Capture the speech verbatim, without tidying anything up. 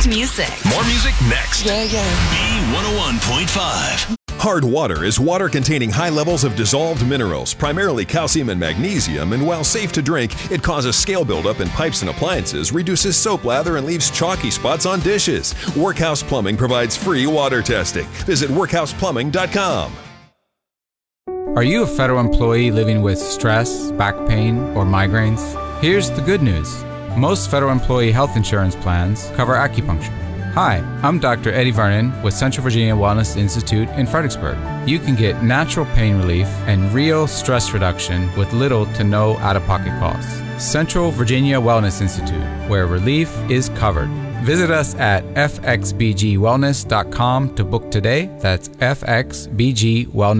best music. More music next. Yeah, yeah. B one oh one point five. Hard water is water containing high levels of dissolved minerals, primarily calcium and magnesium, and while safe to drink, it causes scale buildup in pipes and appliances, reduces soap lather, and leaves chalky spots on dishes. Workhouse Plumbing provides free water testing. Visit workhouse plumbing dot com. Are you a federal employee living with stress, back pain, or migraines? Here's the good news. Most federal employee health insurance plans cover acupuncture. Hi, I'm Doctor Eddie Vernon with Central Virginia Wellness Institute in Fredericksburg. You can get natural pain relief and real stress reduction with little to no out-of-pocket costs. Central Virginia Wellness Institute, where relief is covered. Visit us at f x b g wellness dot com to book today. That's f x b g wellness.